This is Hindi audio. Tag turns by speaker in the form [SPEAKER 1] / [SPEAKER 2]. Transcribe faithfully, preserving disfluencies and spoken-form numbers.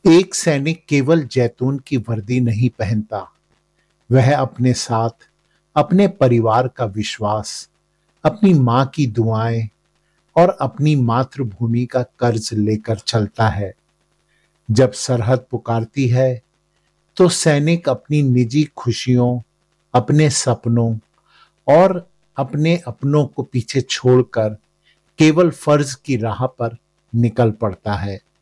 [SPEAKER 1] एक सैनिक केवल जैतून की वर्दी नहीं पहनता, वह अपने साथ अपने परिवार का विश्वास, अपनी मां की दुआएं और अपनी मातृभूमि का कर्ज लेकर चलता है। जब सरहद पुकारती है तो सैनिक अपनी निजी खुशियों, अपने सपनों और अपने अपनों को पीछे छोड़कर केवल फर्ज की राह पर निकल पड़ता है।